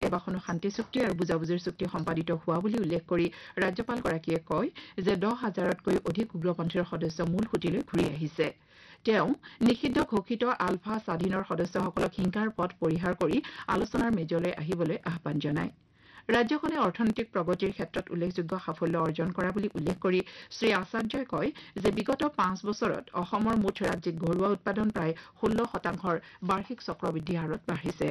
কেইবাখনো শান্তি চুক্তি আৰু বুজাবুজিৰ চুক্তি সম্পাদিত হোৱা বুলি উল্লেখ কৰি ৰাজ্যপালগৰাকীয়ে কয় যে 10,000তকৈ অধিক উগ্ৰপন্থীৰ সদস্য মূল সুঁতিলৈ ঘূৰি আহিছে। তেওঁ নিষিদ্ধ ঘোষিত আলফা স্বাধীনৰ সদস্যসকলক হিংসাৰ পথ পৰিহাৰ কৰি আলোচনাৰ মেজলৈ আহিবলৈ আহ্বান জনায়। ৰাজ্যখনে অৰ্থনৈতিক প্ৰগতিৰ ক্ষেত্ৰত উল্লেখযোগ্য সাফল্য অৰ্জন কৰা বুলি উল্লেখ কৰি শ্ৰী আচাৰ্যই কয় যে বিগত 5 বছৰত অসমৰ মুঠ ৰাজ্যিক ঘৰুৱা উৎপাদন প্ৰায় 16%ৰ বাৰ্ষিক চক্ৰবৃদ্ধি হাৰত বাঢ়িছে।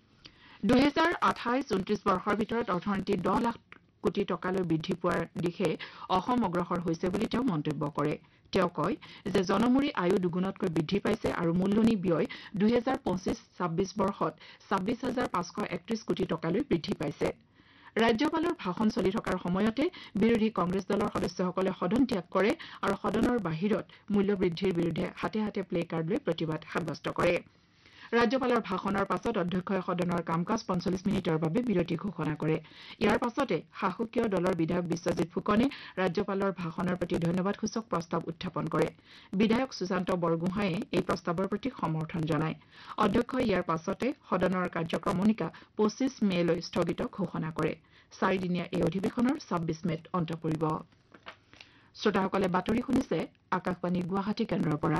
2028-29 বৰ্ষৰ ভিতৰত অৰ্থনীতি 10 লাখ কোটি টকালৈ বৃদ্ধি পোৱাৰ দিশে অসম অগ্ৰসৰ হৈছে বুলি তেওঁ মন্তব্য কৰে। তেওঁ কয় যে জনমূৰি আয়ু দুগুণতকৈ বৃদ্ধি পাইছে আৰু মূলধনী ব্যয় 2025-26 বৰ্ষত 26,531 কোটি টকালৈ বৃদ্ধি পাইছে। ৰাজ্যপালৰ ভাষণ চলি থকাৰ সময়তে বিৰোধী কংগ্ৰেছ দলৰ সদস্যসকলে সদন ত্যাগ কৰে আৰু সদনৰ বাহিৰত মূল্যবৃদ্ধিৰ বিৰুদ্ধে হাতে হাতে প্লে কাৰ্ড লৈ প্ৰতিবাদ সাব্যস্ত কৰে। ৰাজ্যপালৰ ভাষণৰ পাছত অধ্যক্ষই সদনৰ কাম কাজ 45 মিনিটৰ বাবে বিৰতি ঘোষণা কৰে। ইয়াৰ পাছতে শাসকীয় দলৰ বিধায়ক বিশ্বজিৎ ফুকনে ৰাজ্যপালৰ ভাষণৰ প্ৰতি ধন্যবাদসূচক প্ৰস্তাৱ উত্থাপন কৰে। বিধায়ক সুশান্ত বৰগোহাঁয়ে এই প্ৰস্তাৱৰ প্ৰতি সমৰ্থন জনায়। অধ্যক্ষই ইয়াৰ পাছতে সদনৰ কাৰ্যক্ৰমণিকা 25 মেলৈ স্থগিত ঘোষণা কৰে। 4দিনীয়া এই অধিৱেশনৰ 26 মেত অন্ত পৰিব। শ্ৰোতাসকলে বাতৰি শুনিছে আকাশবাণী গুৱাহাটী কেন্দ্ৰৰ পৰা।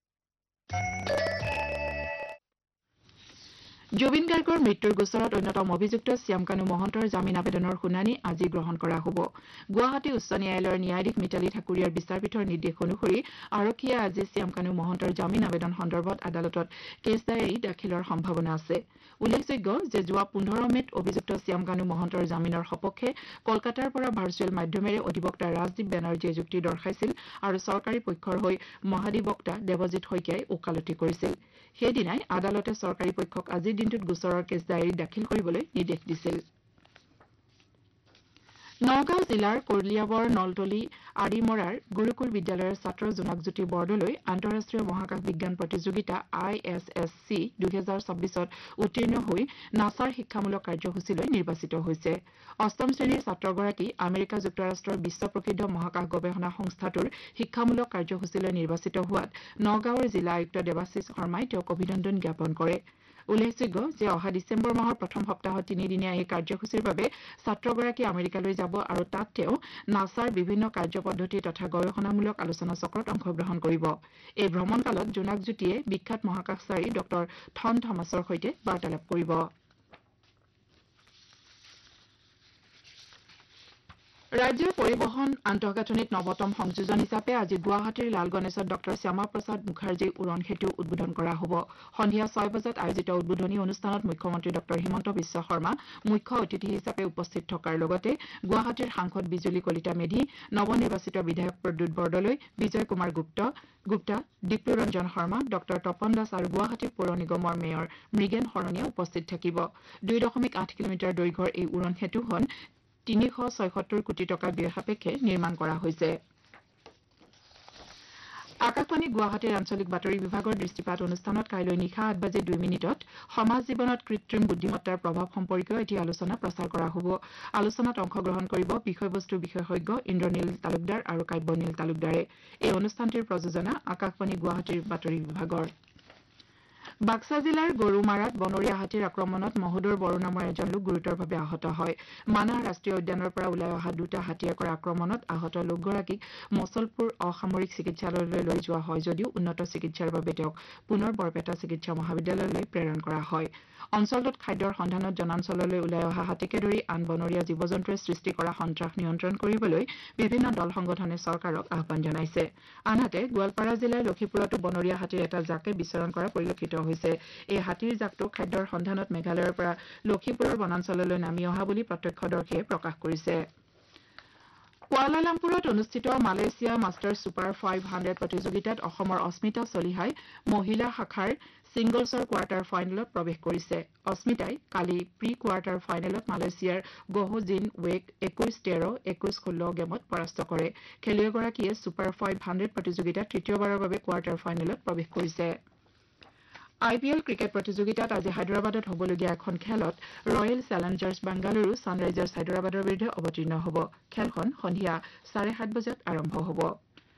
জুবিন গাৰ্গৰ মৃত্যুৰ গোচৰত অন্যতম অভিযুক্ত শ্যামকানু মহন্তৰ জামিন আবেদনৰ শুনানি আজি গ্ৰহণ কৰা হ'ব। গুৱাহাটী উচ্চ ন্যায়ালয়ৰ ন্যায়াধীশ মিতালী ঠাকুৰীয়াৰ বিচাৰপীঠৰ নিৰ্দেশ অনুসৰি আৰক্ষীয়ে আজি শ্যামকানু মহন্তৰ জামিন আবেদন সন্দৰ্ভত আদালতত কেছ ডায়েৰী দাখিলৰ সম্ভাৱনা আছে। উল্লেখযোগ্য যে যোৱা 15 মেত অভিযুক্ত শ্যামকানু মহন্তৰ জামিনৰ সপক্ষে কলকাতাৰ পৰা ভাৰ্চুৱেল মাধ্যমেৰে অধিবক্তা ৰাজদীপ বেনাৰ্জীয়ে যুক্তি দৰ্শাইছিল আৰু চৰকাৰী পক্ষৰ হৈ মহাধিবক্তা দেৱজিৎ শইকীয়াই ওকালতি কৰিছিল। সেইদিনাই আদালতে চৰকাৰী পক্ষক আজিৰ দিনটোত গোচৰৰ কেছ ডায়েৰী দাখিল কৰিবলৈ নিৰ্দেশ দিছিল। নগাঁও জিলাৰ কলিয়াবৰ নলতলী আদিমৰাৰ গুৰুকুল বিদ্যালয়ৰ ছাত্ৰ জোনাকজ্যোতি বৰদলৈ আন্তঃৰাষ্ট্ৰীয় মহাকাশ বিজ্ঞান প্ৰতিযোগিতা ISSC 2026ত উত্তীৰ্ণ হৈ নাছাৰ শিক্ষামূলক কাৰ্যসূচীলৈ নিৰ্বাচিত হৈছে। 8ম শ্ৰেণীৰ ছাত্ৰগৰাকী আমেৰিকা যুক্তৰাষ্ট্ৰৰ বিশ্ব প্ৰসিদ্ধ মহাকাশ গৱেষণা সংস্থাটোৰ শিক্ষামূলক কাৰ্যসূচীলৈ নিৰ্বাচিত হোৱাত নগাঁৱৰ জিলা আয়ুক্ত দেৱাশিষ শৰ্মাই তেওঁক অভিনন্দন জ্ঞাপন কৰে। উল্লেখযোগ্য যে অহা ডিচেম্বৰ মাহৰ প্ৰথম সপ্তাহত 3দিনীয়া এই কাৰ্যসূচীৰ বাবে ছাত্ৰগৰাকী আমেৰিকালৈ যাব আৰু তাত তেওঁ নাছাৰ বিভিন্ন কাৰ্যপদ্ধতি তথা গৱেষণামূলক আলোচনা চক্ৰত অংশগ্ৰহণ কৰিব। এই ভ্ৰমণকালত জোনাকজ্যোতিয়ে বিখ্যাত মহাকাশচাৰী ড থন থমাছৰ সৈতে বাৰ্তালাপ কৰিব। ৰাজ্যৰ পৰিবহণ আন্তঃগাঁথনিত নৱতম সংযোজন হিচাপে আজি গুৱাহাটীৰ লাল গণেশত ড শ্যামা প্ৰসাদ মুখাৰ্জী উৰণ সেতু উদ্বোধন কৰা হ'ব। সন্ধিয়া 6 বজাত আয়োজিত উদ্বোধনী অনুষ্ঠানত মুখ্যমন্ত্ৰী ড হিমন্ত বিশ্ব শৰ্মা মুখ্য অতিথি হিচাপে উপস্থিত থকাৰ লগতে গুৱাহাটীৰ সাংসদ বিজুলী কলিতা মেধি, নৱনিৰ্বাচিত বিধায়ক প্ৰদ্যুৎ বৰদলৈ, বিজয় কুমাৰ গুপ্তা, দীপ্তিৰঞ্জন শৰ্মা, ড তপন দাস আৰু গুৱাহাটী পৌৰ নিগমৰ মেয়ৰ মৃগেন শৰণীয়া উপস্থিত থাকিব। 2.8 কিলোমিটাৰ দৈৰ্ঘ্যৰ এই উৰণ সেতুখন 376 কোটি টকা ব্যয় সাপেক্ষে নিৰ্মাণ কৰা হৈছে। আকাশবাণী গুৱাহাটীৰ আঞ্চলিক বাতৰি বিভাগৰ দৃষ্টিপাত অনুষ্ঠানত কাইলৈ নিশা 8:02 সমাজ জীৱনত কৃত্ৰিম বুদ্ধিমত্তাৰ প্ৰভাৱ সম্পৰ্কীয় এটি আলোচনা প্ৰচাৰ কৰা হ'ব। আলোচনাত অংশগ্ৰহণ কৰিব বিষয়বস্তু বিশেষজ্ঞ ইন্দ্ৰনীল তালুকদাৰ আৰু কাব্যনীল তালুকদাৰে। এই অনুষ্ঠানটিৰ প্ৰযোজনা আকাশবাণী গুৱাহাটীৰ বাতৰি বিভাগৰ। বাক্সা জিলাৰ গৰুমাৰাত বনৰীয়া হাতীৰ আক্ৰমণত মহোদৰ বড়ো নামৰ এজন লোক গুৰুতৰভাৱে আহত হয়। মানাহ ৰাষ্ট্ৰীয় উদ্যানৰ পৰা ওলাই অহা 2টা হাতীয়ে কৰা আক্ৰমণত আহত লোকগৰাকীক মছলপুৰ অসামৰিক চিকিৎসালয়লৈ লৈ যোৱা হয় যদিও উন্নত চিকিৎসাৰ বাবে তেওঁক পুনৰ বৰপেটা চিকিৎসা মহাবিদ্যালয়লৈ প্ৰেৰণ কৰা হয়। অঞ্চলটোত খাদ্যৰ সন্ধানত জনাঞ্চললৈ ওলাই অহা হাতীকে ধৰি আন বনৰীয়া জীৱ-জন্তুৱে সৃষ্টি কৰা সন্ত্ৰাস নিয়ন্ত্ৰণ কৰিবলৈ বিভিন্ন দল সংগঠনে চৰকাৰক আহ্বান জনাইছে। আনহাতে গোৱালপাৰা জিলাৰ লক্ষীপুৰতো বনৰীয়া হাতীৰ এটা জাকে বিচৰণ কৰা পৰিলক্ষিত হৈছে। এই হাতীৰ জাকটো খাদ্যৰ সন্ধানত মেঘালয়ৰ পৰা লক্ষীপুৰৰ বনাঞ্চললৈ নামি অহা বুলি প্ৰত্যক্ষদৰ্শীয়ে প্ৰকাশ কৰিছে। কুৱালালামপুৰত অনুষ্ঠিত মালয়েছিয়া মাষ্টাৰ্ছ ছুপাৰ 500 প্ৰতিযোগিতাত অসমৰ অস্মিতা চলিহাই মহিলা শাখাৰ ছিংগলছৰ কোৱাৰ্টাৰ ফাইনেলত প্ৰৱেশ কৰিছে। অস্মিতাই কালি প্ৰি কোৱাৰ্টাৰ ফাইনেলত মালয়েছিয়াৰ গহ জিন ৱেক 21-13, 21-16 গেমত পৰাস্ত কৰে। খেলুৱৈগৰাকীয়ে ছুপাৰ 500 প্ৰতিযোগিতাত তৃতীয়বাৰৰ বাবে কোৱাৰ্টাৰ ফাইনেলত প্ৰৱেশ কৰিছে। IPL ক্ৰিকেট প্ৰতিযোগিতাত আজি হায়দৰাবাদত হ'বলগীয়া এখন খেলত ৰয়েল চেলেঞ্জাৰ্ছ বেংগালুৰু ছানৰাইজাৰ্ছ হায়দৰাবাদৰ বিৰুদ্ধে অৱতীৰ্ণ হ'ব। খেলখন সন্ধিয়া 7:30 বজাত আৰম্ভ হ'ব।